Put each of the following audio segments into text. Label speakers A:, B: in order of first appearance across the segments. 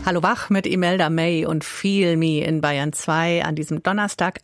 A: Hallo wach mit Imelda May und Feel Me in Bayern 2 an diesem Donnerstag,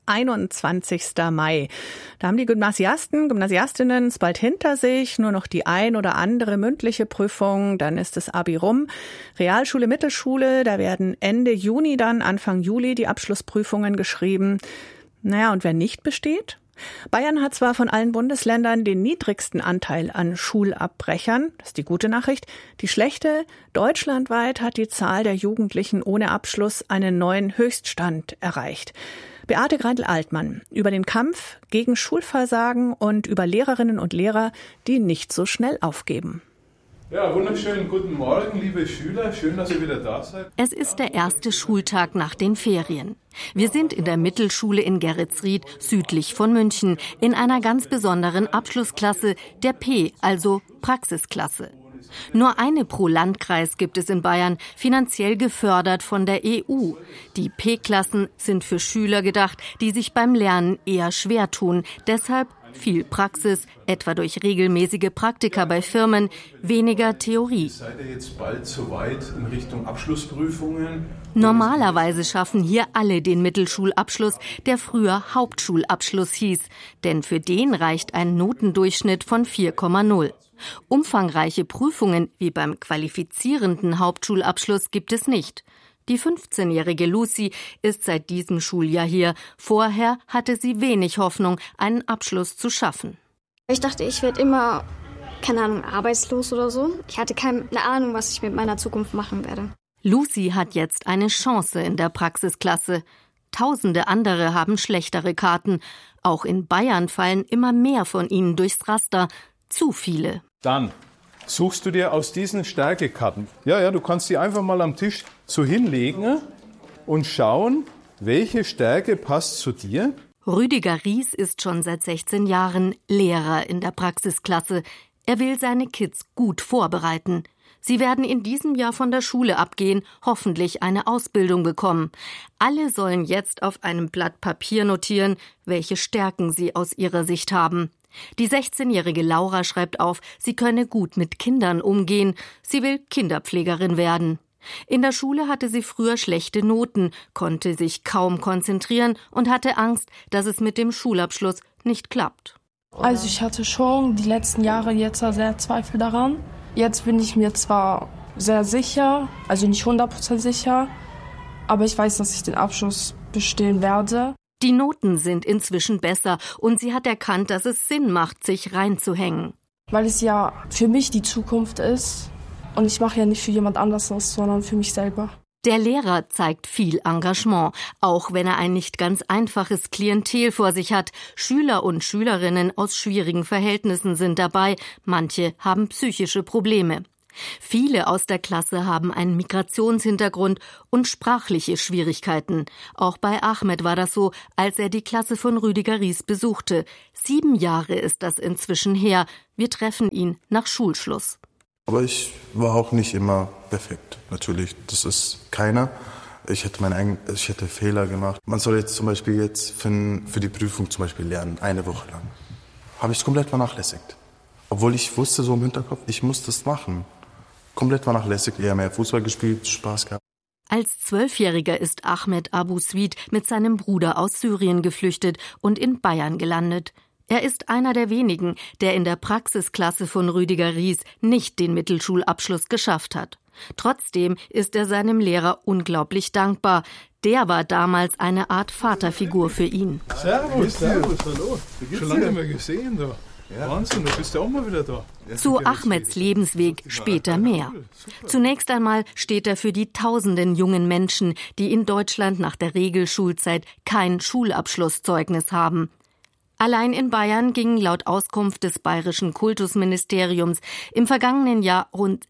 A: 21. Mai. Da haben die Gymnasiastinnen es bald hinter sich, nur noch die ein oder andere mündliche Prüfung, dann ist das Abi rum. Realschule, Mittelschule, da werden Ende Juni dann, Anfang Juli die Abschlussprüfungen geschrieben. Naja, und wer nicht besteht? Bayern hat zwar von allen Bundesländern den niedrigsten Anteil an Schulabbrechern, das ist die gute Nachricht. Die schlechte, deutschlandweit hat die Zahl der Jugendlichen ohne Abschluss einen neuen Höchststand erreicht. Beate Greindl-Altmann über den Kampf gegen Schulversagen und über Lehrerinnen und Lehrer, die nicht so schnell aufgeben.
B: Ja, wunderschönen guten Morgen, liebe Schüler. Schön, dass ihr wieder da seid.
C: Es ist der erste Schultag nach den Ferien. Wir sind in der Mittelschule in Geretsried, südlich von München, in einer ganz besonderen Abschlussklasse, der P, also Praxisklasse. Nur eine pro Landkreis gibt es in Bayern, finanziell gefördert von der EU. Die P-Klassen sind für Schüler gedacht, die sich beim Lernen eher schwer tun. Deshalb viel Praxis, etwa durch regelmäßige Praktika bei Firmen, weniger Theorie.
B: Seid ihr jetzt bald soweit in Richtung Abschlussprüfungen?
C: Normalerweise schaffen hier alle den Mittelschulabschluss, der früher Hauptschulabschluss hieß. Denn für den reicht ein Notendurchschnitt von 4,0. Umfangreiche Prüfungen wie beim qualifizierenden Hauptschulabschluss gibt es nicht. Die 15-jährige Lucy ist seit diesem Schuljahr hier. Vorher hatte sie wenig Hoffnung, einen Abschluss zu schaffen.
D: Ich dachte, ich werde immer, keine Ahnung, arbeitslos oder so. Ich hatte keine Ahnung, was ich mit meiner Zukunft machen werde.
C: Lucy hat jetzt eine Chance in der Praxisklasse. Tausende andere haben schlechtere Karten. Auch in Bayern fallen immer mehr von ihnen durchs Raster. Zu viele.
B: Dann suchst du dir aus diesen Stärkekarten. Ja, du kannst die einfach mal am Tisch so hinlegen und schauen, welche Stärke passt zu dir.
C: Rüdiger Ries ist schon seit 16 Jahren Lehrer in der Praxisklasse. Er will seine Kids gut vorbereiten. Sie werden in diesem Jahr von der Schule abgehen, hoffentlich eine Ausbildung bekommen. Alle sollen jetzt auf einem Blatt Papier notieren, welche Stärken sie aus ihrer Sicht haben. Die 16-jährige Laura schreibt auf, sie könne gut mit Kindern umgehen. Sie will Kinderpflegerin werden. In der Schule hatte sie früher schlechte Noten, konnte sich kaum konzentrieren und hatte Angst, dass es mit dem Schulabschluss nicht klappt.
E: Also ich hatte schon die letzten Jahre jetzt sehr Zweifel daran. Jetzt bin ich mir zwar sehr sicher, also nicht 100% sicher, aber ich weiß, dass ich den Abschluss bestehen werde.
C: Die Noten sind inzwischen besser und sie hat erkannt, dass es Sinn macht, sich reinzuhängen.
E: Weil es ja für mich die Zukunft ist und ich mache ja nicht für jemand anderes, sondern für mich selber.
C: Der Lehrer zeigt viel Engagement, auch wenn er ein nicht ganz einfaches Klientel vor sich hat. Schüler und Schülerinnen aus schwierigen Verhältnissen sind dabei, manche haben psychische Probleme. Viele aus der Klasse haben einen Migrationshintergrund und sprachliche Schwierigkeiten. Auch bei Ahmed war das so, als er die Klasse von Rüdiger Ries besuchte. 7 Jahre ist das inzwischen her. Wir treffen ihn nach Schulschluss.
F: Aber ich war auch nicht immer perfekt. Natürlich, das ist keiner. Ich hätte Fehler gemacht. Man soll jetzt zum Beispiel für die Prüfung zum Beispiel lernen, 1 Woche lang. Habe ich komplett vernachlässigt. Obwohl ich wusste so im Hinterkopf, ich muss das machen. Komplett vernachlässigt, eher mehr Fußball gespielt, Spaß gehabt.
C: Als 12-Jähriger ist Ahmed Abu Sweet mit seinem Bruder aus Syrien geflüchtet und in Bayern gelandet. Er ist einer der wenigen, der in der Praxisklasse von Rüdiger Ries nicht den Mittelschulabschluss geschafft hat. Trotzdem ist er seinem Lehrer unglaublich dankbar. Der war damals eine Art Vaterfigur für ihn.
B: Servus, hallo. Schon lange nicht mehr gesehen da. Ja. Wahnsinn, du bist ja auch mal wieder da.
C: Zu Ahmeds Lebensweg später mehr. Zunächst einmal steht er für die tausenden jungen Menschen, die in Deutschland nach der Regelschulzeit kein Schulabschlusszeugnis haben. Allein in Bayern gingen laut Auskunft des Bayerischen Kultusministeriums im vergangenen Jahr rund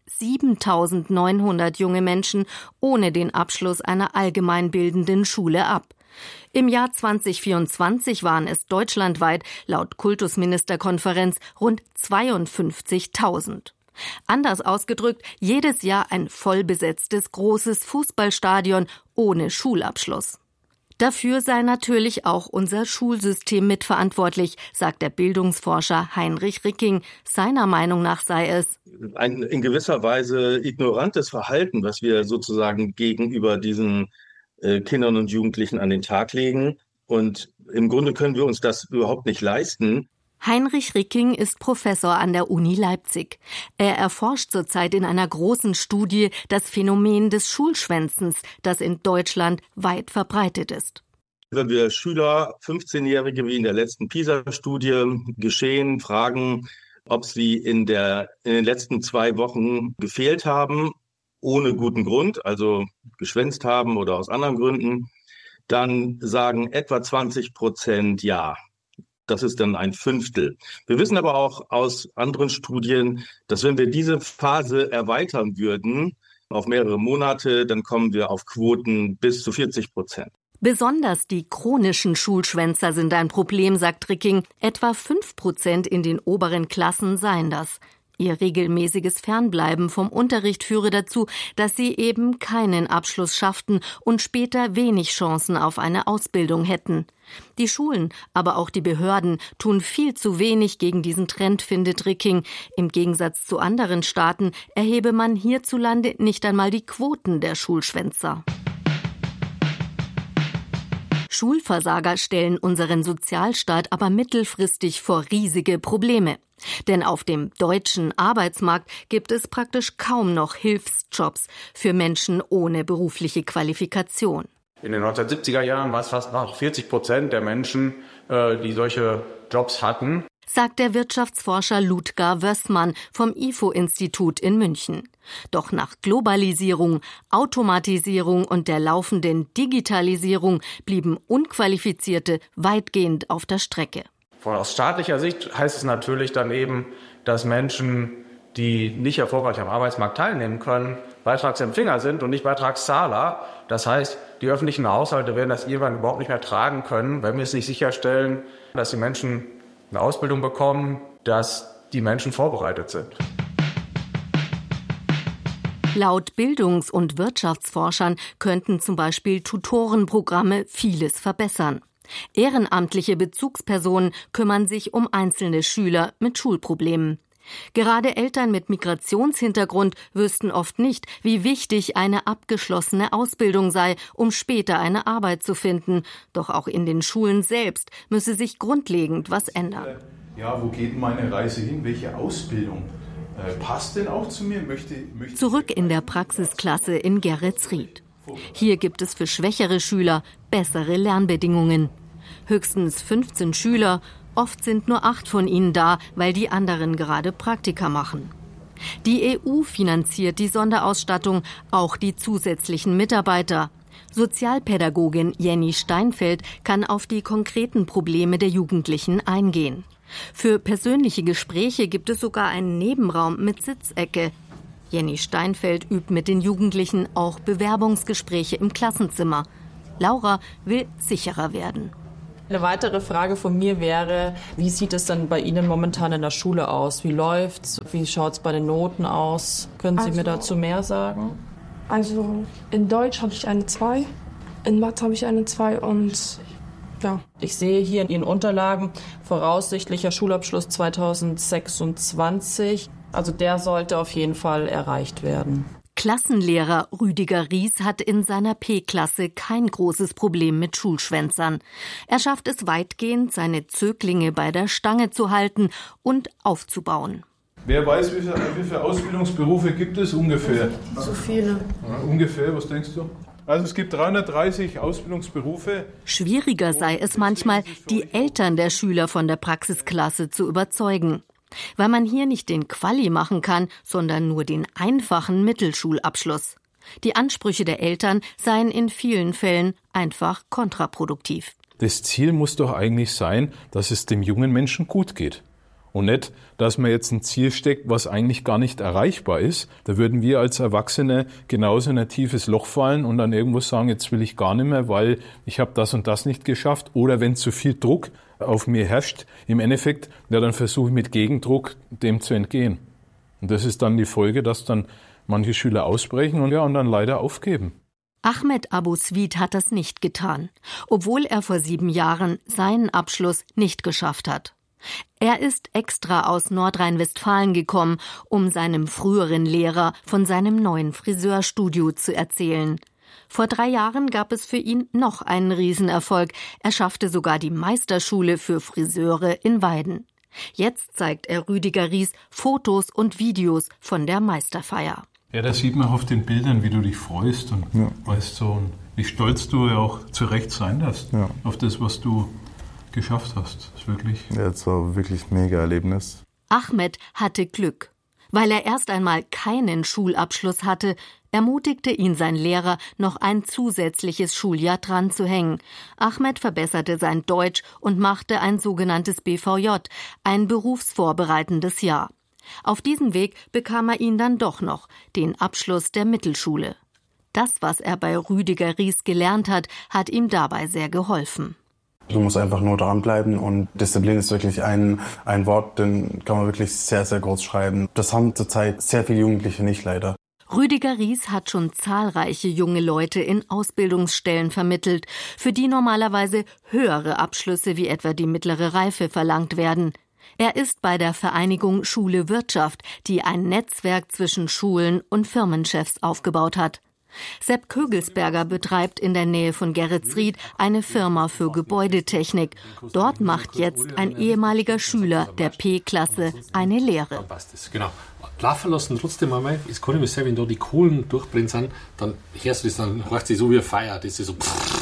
C: 7.900 junge Menschen ohne den Abschluss einer allgemeinbildenden Schule ab. Im Jahr 2024 waren es deutschlandweit laut Kultusministerkonferenz rund 52.000. Anders ausgedrückt, jedes Jahr ein vollbesetztes großes Fußballstadion ohne Schulabschluss. Dafür sei natürlich auch unser Schulsystem mitverantwortlich, sagt der Bildungsforscher Heinrich Ricking. Seiner Meinung nach sei es
G: ein in gewisser Weise ignorantes Verhalten, was wir sozusagen gegenüber diesen Kindern und Jugendlichen an den Tag legen. Und im Grunde können wir uns das überhaupt nicht leisten.
C: Heinrich Ricking ist Professor an der Uni Leipzig. Er erforscht zurzeit in einer großen Studie das Phänomen des Schulschwänzens, das in Deutschland weit verbreitet ist.
G: Wenn wir Schüler, 15-Jährige wie in der letzten PISA-Studie geschehen, fragen, ob sie in den letzten 2 Wochen gefehlt haben, ohne guten Grund, also geschwänzt haben oder aus anderen Gründen, dann sagen etwa 20% ja. Das ist dann ein Fünftel. Wir wissen aber auch aus anderen Studien, dass wenn wir diese Phase erweitern würden auf mehrere Monate, dann kommen wir auf Quoten bis zu 40%.
C: Besonders die chronischen Schulschwänzer sind ein Problem, sagt Ricking. Etwa 5% in den oberen Klassen seien das. Ihr regelmäßiges Fernbleiben vom Unterricht führe dazu, dass sie eben keinen Abschluss schafften und später wenig Chancen auf eine Ausbildung hätten. Die Schulen, aber auch die Behörden tun viel zu wenig gegen diesen Trend, findet Ricking. Im Gegensatz zu anderen Staaten erhebe man hierzulande nicht einmal die Quoten der Schulschwänzer. Schulversager stellen unseren Sozialstaat aber mittelfristig vor riesige Probleme. Denn auf dem deutschen Arbeitsmarkt gibt es praktisch kaum noch Hilfsjobs für Menschen ohne berufliche Qualifikation.
H: In den 1970er Jahren war es fast noch 40% der Menschen, die solche Jobs hatten,
C: sagt der Wirtschaftsforscher Ludger Wössmann vom IFO-Institut in München. Doch nach Globalisierung, Automatisierung und der laufenden Digitalisierung blieben Unqualifizierte weitgehend auf der Strecke.
H: Aus staatlicher Sicht heißt es natürlich dann eben, dass Menschen, die nicht erfolgreich am Arbeitsmarkt teilnehmen können, Beitragsempfänger sind und nicht Beitragszahler. Das heißt, die öffentlichen Haushalte werden das irgendwann überhaupt nicht mehr tragen können, wenn wir es nicht sicherstellen, dass die Menschen eine Ausbildung bekommen, dass die Menschen vorbereitet sind.
C: Laut Bildungs- und Wirtschaftsforschern könnten zum Beispiel Tutorenprogramme vieles verbessern. Ehrenamtliche Bezugspersonen kümmern sich um einzelne Schüler mit Schulproblemen. Gerade Eltern mit Migrationshintergrund wüssten oft nicht, wie wichtig eine abgeschlossene Ausbildung sei, um später eine Arbeit zu finden. Doch auch in den Schulen selbst müsse sich grundlegend was ändern.
B: Ja, wo geht meine Reise hin? Welche Ausbildung passt denn auch zu mir?
C: Zurück in der Praxisklasse in Geretsried. Hier gibt es für schwächere Schüler bessere Lernbedingungen. Höchstens 15 Schüler, oft sind nur 8 von ihnen da, weil die anderen gerade Praktika machen. Die EU finanziert die Sonderausstattung, auch die zusätzlichen Mitarbeiter. Sozialpädagogin Jenny Steinfeld kann auf die konkreten Probleme der Jugendlichen eingehen. Für persönliche Gespräche gibt es sogar einen Nebenraum mit Sitzecke. Jenny Steinfeld übt mit den Jugendlichen auch Bewerbungsgespräche im Klassenzimmer. Laura will sicherer werden.
I: Eine weitere Frage von mir wäre, wie sieht es denn bei Ihnen momentan in der Schule aus? Wie läuft's? Wie schaut es bei den Noten aus? Können Sie mir dazu mehr sagen?
E: Also in Deutsch habe ich eine 2, in Mathe habe ich eine 2 und ja.
I: Ich sehe hier in Ihren Unterlagen voraussichtlicher Schulabschluss 2026. Also der sollte auf jeden Fall erreicht werden.
C: Klassenlehrer Rüdiger Ries hat in seiner P-Klasse kein großes Problem mit Schulschwänzern. Er schafft es weitgehend, seine Zöglinge bei der Stange zu halten und aufzubauen.
B: Wer weiß, wie viele Ausbildungsberufe gibt es ungefähr?
I: So viele.
B: Ja, ungefähr, was denkst du? Also es gibt 330 Ausbildungsberufe.
C: Schwieriger sei es manchmal, die Eltern der Schüler von der Praxisklasse zu überzeugen. Weil man hier nicht den Quali machen kann, sondern nur den einfachen Mittelschulabschluss. Die Ansprüche der Eltern seien in vielen Fällen einfach kontraproduktiv.
B: Das Ziel muss doch eigentlich sein, dass es dem jungen Menschen gut geht. Und nicht, dass man jetzt ein Ziel steckt, was eigentlich gar nicht erreichbar ist. Da würden wir als Erwachsene genauso in ein tiefes Loch fallen und dann irgendwo sagen, jetzt will ich gar nicht mehr, weil ich habe das und das nicht geschafft. Oder wenn zu viel Druck auf mir herrscht, im Endeffekt, ja, dann versuche ich mit Gegendruck dem zu entgehen. Und das ist dann die Folge, dass dann manche Schüler ausbrechen und dann leider aufgeben.
C: Ahmed Abu Sweet hat das nicht getan, obwohl er vor 7 Jahren seinen Abschluss nicht geschafft hat. Er ist extra aus Nordrhein-Westfalen gekommen, um seinem früheren Lehrer von seinem neuen Friseurstudio zu erzählen. Vor 3 Jahren gab es für ihn noch einen Riesenerfolg. Er schaffte sogar die Meisterschule für Friseure in Weiden. Jetzt zeigt er Rüdiger Ries Fotos und Videos von der Meisterfeier.
B: Ja, da sieht man auf den Bildern, wie du dich freust und weißt so, und wie stolz du ja auch zu Recht sein darfst auf das, was du geschafft hast. Das ist wirklich.
F: Ja, das war wirklich ein mega Erlebnis.
C: Ahmed hatte Glück. Weil er erst einmal keinen Schulabschluss hatte, ermutigte ihn sein Lehrer, noch ein zusätzliches Schuljahr dran zu hängen. Ahmed verbesserte sein Deutsch und machte ein sogenanntes BVJ, ein berufsvorbereitendes Jahr. Auf diesem Weg bekam er ihn dann doch noch, den Abschluss der Mittelschule. Das, was er bei Rüdiger Ries gelernt hat, hat ihm dabei sehr geholfen.
F: Du musst einfach nur dranbleiben und Disziplin ist wirklich ein Wort, den kann man wirklich sehr, sehr groß schreiben. Das haben zurzeit sehr viele Jugendliche nicht, leider.
C: Rüdiger Ries hat schon zahlreiche junge Leute in Ausbildungsstellen vermittelt, für die normalerweise höhere Abschlüsse wie etwa die mittlere Reife verlangt werden. Er ist bei der Vereinigung Schule Wirtschaft, die ein Netzwerk zwischen Schulen und Firmenchefs aufgebaut hat. Sepp Kögelsberger betreibt in der Nähe von Geretsried eine Firma für Gebäudetechnik. Dort macht jetzt ein ehemaliger Schüler der P-Klasse eine Lehre.
J: Genau. Laufen lassen trotzdem einmal. Es kann ich mir wenn da die Kohlen durchbrennen sind, dann hörst du das, dann hörst du so wie ein Feuer. Das ist so.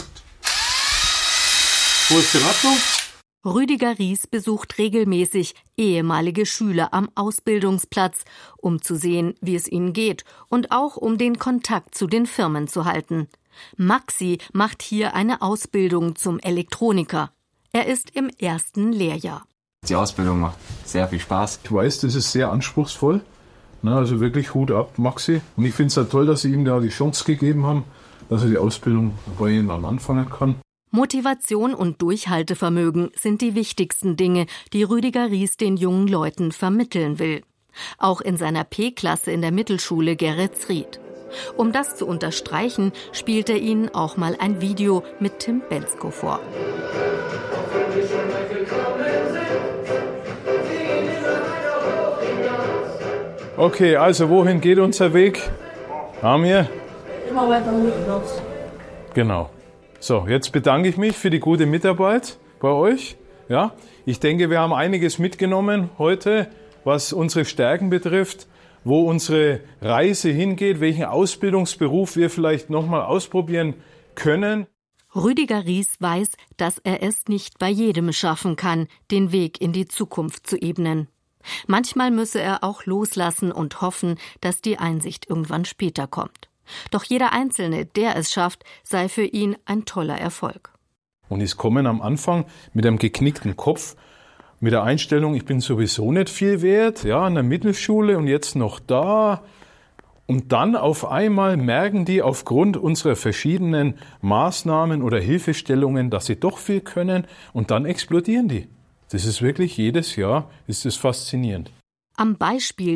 J: Wo ist die Ordnung?
C: Rüdiger Ries besucht regelmäßig ehemalige Schüler am Ausbildungsplatz, um zu sehen, wie es ihnen geht und auch um den Kontakt zu den Firmen zu halten. Maxi macht hier eine Ausbildung zum Elektroniker. Er ist im 1. Lehrjahr.
K: Die Ausbildung macht sehr viel Spaß.
B: Ich weiß, das ist sehr anspruchsvoll. Also wirklich Hut ab, Maxi. Und ich finde es ja toll, dass Sie ihm da die Chance gegeben haben, dass er die Ausbildung bei Ihnen dann anfangen kann.
C: Motivation und Durchhaltevermögen sind die wichtigsten Dinge, die Rüdiger Ries den jungen Leuten vermitteln will. Auch in seiner P-Klasse in der Mittelschule Geretsried. Um das zu unterstreichen, spielt er ihnen auch mal ein Video mit Tim Bensko vor.
B: Okay, also wohin geht unser Weg? Amir?
E: Immer weiter hoch.
B: Genau. So, jetzt bedanke ich mich für die gute Mitarbeit bei euch. Ja, ich denke, wir haben einiges mitgenommen heute, was unsere Stärken betrifft, wo unsere Reise hingeht, welchen Ausbildungsberuf wir vielleicht nochmal ausprobieren können.
C: Rüdiger Ries weiß, dass er es nicht bei jedem schaffen kann, den Weg in die Zukunft zu ebnen. Manchmal müsse er auch loslassen und hoffen, dass die Einsicht irgendwann später kommt. Doch jeder Einzelne, der es schafft, sei für ihn ein toller Erfolg.
B: Und es kommen am Anfang mit einem geknickten Kopf, mit der Einstellung, ich bin sowieso nicht viel wert, ja, in der Mittelschule und jetzt noch da. Und dann auf einmal merken die aufgrund unserer verschiedenen Maßnahmen oder Hilfestellungen, dass sie doch viel können und dann explodieren die. Das ist wirklich jedes Jahr, ist es faszinierend.
C: Am Beispiel